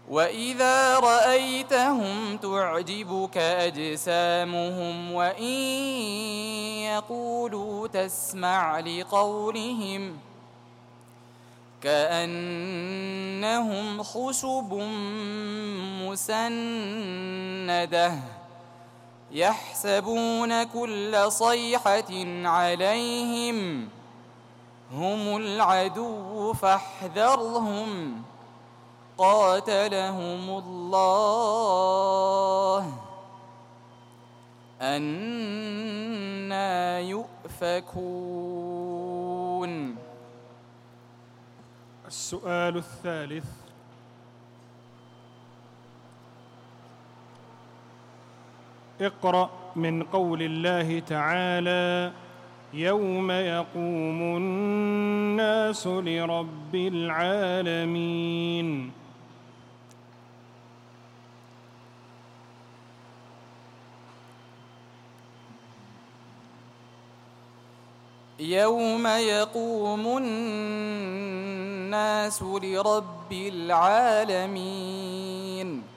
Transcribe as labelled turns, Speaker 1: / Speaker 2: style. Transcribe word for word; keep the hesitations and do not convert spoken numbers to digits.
Speaker 1: وإذا رأيتهم تعجبك أجسامهم وإن يقولوا تسمع لقولهم كأنهم خشب مسندة يحسبون كل صيحة عليهم هم العدو فاحذرهم قاتلهم الله أنى يؤفكون.
Speaker 2: السؤال الثالث: اقرأ من قول الله تعالى: يوم يقوم الناس لرب العالمين.
Speaker 1: يوم يقوم الناس لرب العالمين